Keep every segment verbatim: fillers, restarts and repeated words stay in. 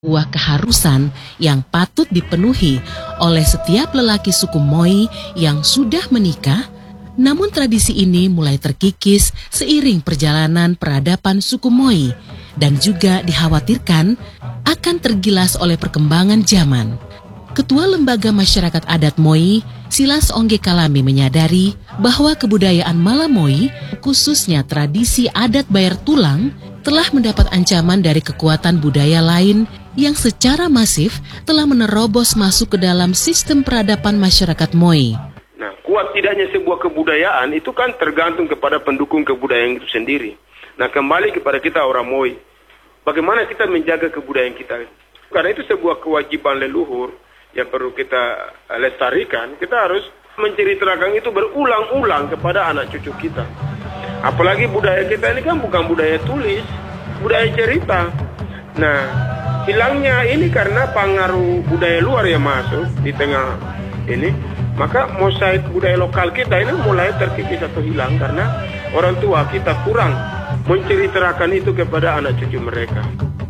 Sebuah keharusan yang patut dipenuhi oleh setiap lelaki suku Moi yang sudah menikah, namun tradisi ini mulai terkikis seiring perjalanan peradaban suku Moi dan juga dikhawatirkan akan tergilas oleh perkembangan zaman. Ketua Lembaga Masyarakat Adat Moi, Silas Ongge Kalami menyadari bahwa kebudayaan Malamoi, khususnya tradisi adat bayar tulang, telah mendapat ancaman dari kekuatan budaya lain yang secara masif telah menerobos masuk ke dalam sistem peradaban masyarakat Moi. Nah, kuat tidaknya sebuah kebudayaan itu kan tergantung kepada pendukung kebudayaan itu sendiri. Nah, kembali kepada kita orang Moi, bagaimana kita menjaga kebudayaan kita? Karena itu sebuah kewajiban leluhur yang perlu kita lestarikan. Kita harus menceritakan itu berulang-ulang kepada anak cucu kita. Apalagi budaya kita ini kan bukan budaya tulis, budaya cerita. Nah, hilangnya ini karena pengaruh budaya luar yang masuk di tengah ini, maka mosaik budaya lokal kita ini mulai terkikis atau hilang karena orang tua kita kurang menceritakan itu kepada anak cucu mereka.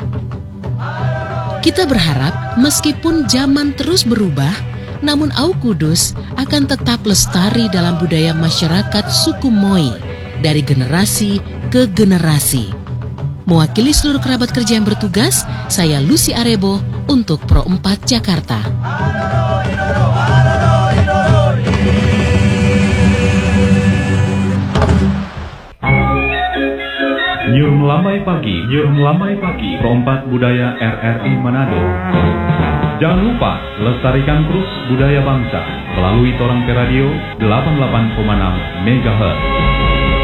Kita berharap meskipun zaman terus berubah, namun Au Kudus akan tetap lestari dalam budaya masyarakat suku Moi dari generasi ke generasi. Mewakili seluruh kerabat kerja yang bertugas, saya Lucy Arebo untuk Pro empat Jakarta. Nyur Melambai Pagi, Nyur Melambai Pagi, Pro empat Budaya R R I Manado. Jangan lupa lestarikan terus budaya bangsa melalui Torang Pe Radio delapan puluh delapan koma enam megahertz.